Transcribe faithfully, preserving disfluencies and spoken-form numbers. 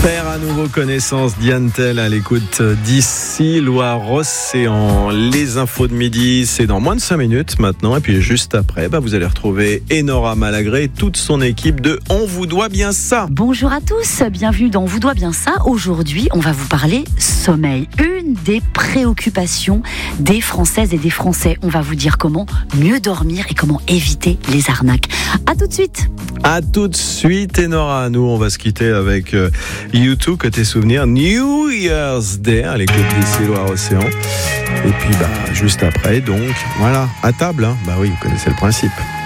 Faire à nouveau connaissance, Diane Tell à l'écoute d'ici Loire-Océan. Les infos de midi, c'est dans moins de cinq minutes maintenant. Et puis juste après, bah, vous allez retrouver Enora Malagré et toute son équipe de On vous doit bien ça. Bonjour à tous, bienvenue dans On vous doit bien ça. Aujourd'hui, on va vous parler sommeil. Une des préoccupations des Françaises et des Français. On va vous dire comment mieux dormir et comment éviter les arnaques. À tout de suite. À tout de suite, Enora. Nous, on va se quitter avec euh, U deux, côté souvenir, New Year's Day, à l'écoute d'ici Loire-Océan. Et puis, bah, juste après, donc, voilà, à table, hein. Bah oui, vous connaissez le principe.